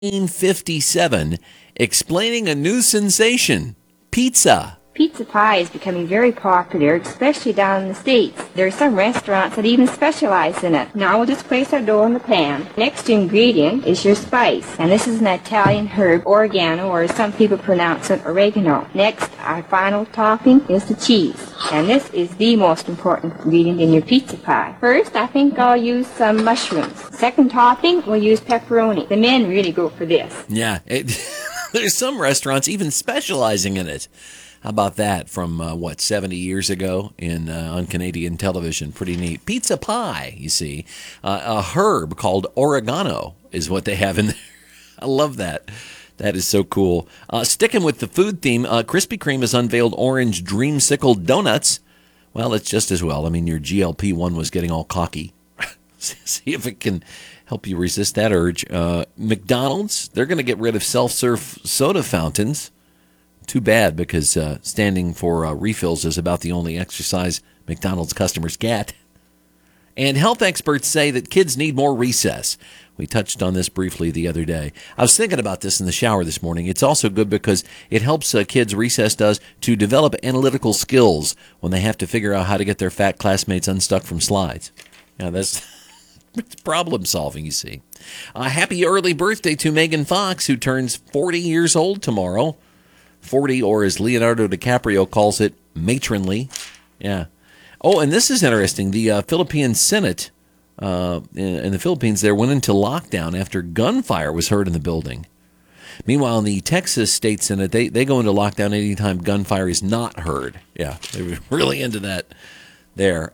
1957, explaining a new sensation, pizza. Pizza pie is becoming very popular, especially down in the States. There are some restaurants that even specialize in it. Now we'll just place our dough in the pan. Next ingredient is your spice, and this is an Italian herb, oregano, or as some people pronounce it, oregano. Next, our final topping is the cheese, and this is the most important ingredient in your pizza pie. First, I think I'll use some mushrooms. Second topping, we'll use pepperoni. The men really go for this. Yeah, there's some restaurants even specializing in it. How about that from, 70 years ago on Canadian television? Pretty neat. Pizza pie, you see. A herb called oregano is what they have in there. I love that. That is so cool. Sticking with the food theme, Krispy Kreme has unveiled orange dreamsicle donuts. Well, it's just as well. I mean, your GLP-1 was getting all cocky. See if it can help you resist that urge. McDonald's, they're going to get rid of self-serve soda fountains. Too bad, because standing for refills is about the only exercise McDonald's customers get. And health experts say that kids need more recess. We touched on this briefly the other day. I was thinking about this in the shower this morning. It's also good because it helps kids, recess does, to develop analytical skills when they have to figure out how to get their fat classmates unstuck from slides. Yeah, that's problem solving, you see. Happy early birthday to Megan Fox, who turns 40 years old tomorrow. 40, or as Leonardo DiCaprio calls it, matronly. Yeah. Oh, and this is interesting. The Philippine Senate in the Philippines there went into lockdown after gunfire was heard in the building. Meanwhile, in the Texas State Senate, they go into lockdown anytime gunfire is not heard. Yeah, they're really into that there.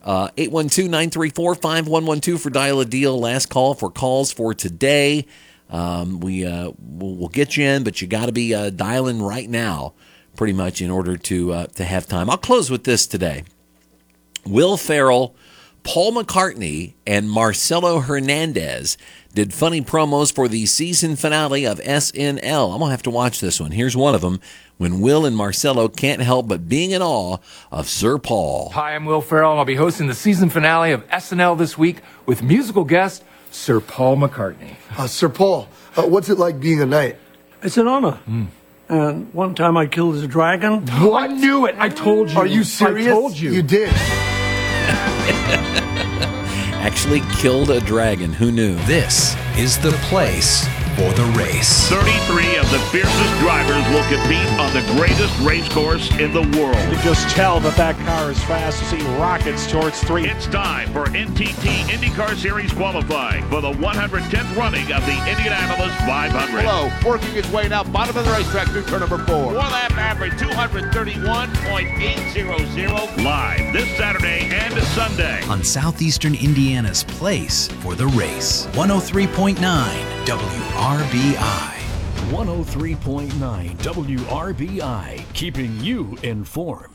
812-934-5112 for Dial a Deal. Last call for calls for today. We'll get you in, but you got to be dialing right now, pretty much, in order to have time. I'll close with this today. Will Ferrell, Paul McCartney, and Marcelo Hernandez did funny promos for the season finale of SNL. I'm gonna have to watch this one. Here's one of them, when Will and Marcelo can't help but being in awe of Sir Paul. Hi, I'm Will Ferrell, and I'll be hosting the season finale of SNL this week with musical guest Sir Paul McCartney. Sir Paul, what's it like being a knight? It's an honor. And one time I killed a dragon. What? I knew it. I told you. Are you serious? I told you. You did. Actually killed a dragon. Who knew? This is the place for the race. 33 of the fiercest drivers will compete on the greatest race course in the world. You can just tell that car is fast as he rockets towards 3. It's time for NTT IndyCar Series qualifying for the 110th running of the Indianapolis 500. Hello, working his way now, bottom of the racetrack through turn number 4. 4-lap average 231.800. Live this Saturday and Sunday on Southeastern Indiana's place for the race. 103.9 WRBI. 103.9 WRBI, keeping you informed.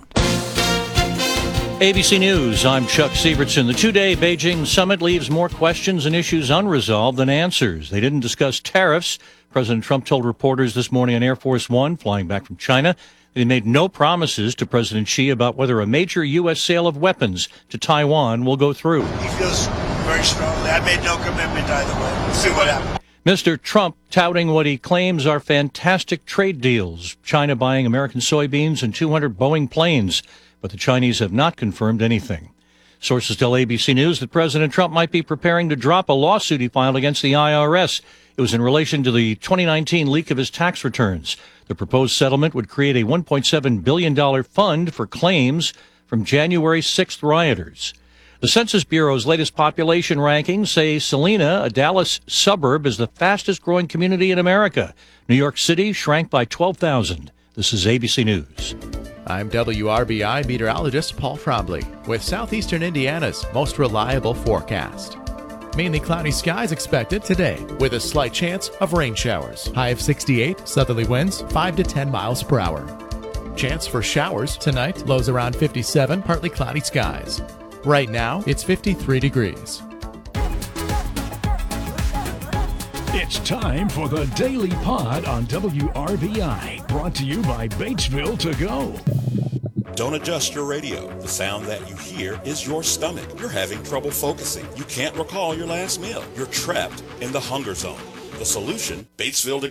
ABC News, I'm Chuck Sievertson. The two-day Beijing summit leaves more questions and issues unresolved than answers. They didn't discuss tariffs. President Trump told reporters this morning on Air Force One, flying back from China, that he made no promises to President Xi about whether a major U.S. sale of weapons to Taiwan will go through. He feels very strongly. I made no commitment either way. We'll see what happens. Mr. Trump touting what he claims are fantastic trade deals, China buying American soybeans and 200 Boeing planes, but the Chinese have not confirmed anything. Sources tell ABC News that President Trump might be preparing to drop a lawsuit he filed against the IRS. It was in relation to the 2019 leak of his tax returns. The proposed settlement would create a $1.7 billion fund for claims from January 6th rioters. The Census Bureau's latest population rankings say Salina, a Dallas suburb, is the fastest growing community in America. New York City shrank by 12,000. This is ABC News. I'm WRBI meteorologist Paul Trombley with Southeastern Indiana's most reliable forecast. Mainly cloudy skies expected today with a slight chance of rain showers. High of 68, southerly winds 5 to 10 miles per hour. Chance for showers tonight, lows around 57, partly cloudy skies. Right now, it's 53 degrees. It's time for the Daily Pod on WRBI, brought to you by Batesville To Go. Don't adjust your radio. The sound that you hear is your stomach. You're having trouble focusing. You can't recall your last meal. You're trapped in the hunger zone. the solution, Batesville